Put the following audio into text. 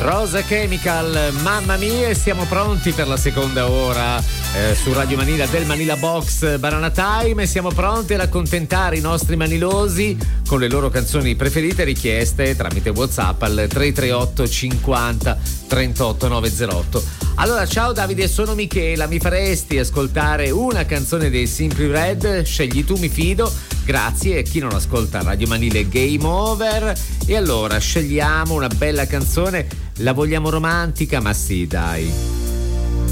Rosa Chemical, mamma mia, e siamo pronti per la seconda ora su Radio Manila del Manila Box Banana Time, e siamo pronti ad accontentare i nostri manilosi con le loro canzoni preferite richieste tramite WhatsApp al 338 50 38 908. Allora, ciao Davide, sono Michela, mi faresti ascoltare una canzone dei Simply Red? Scegli tu, mi fido, grazie. E chi non ascolta Radio Manila è game over. E allora scegliamo una bella canzone, la vogliamo romantica? Ma sì, dai.